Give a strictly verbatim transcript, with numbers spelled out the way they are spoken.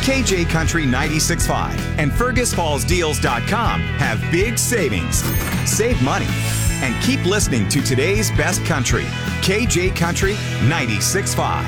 K J Country ninety-six point five and Fergus Falls Deals dot com have big savings. Save money and keep listening to today's best country. K J Country ninety-six point five.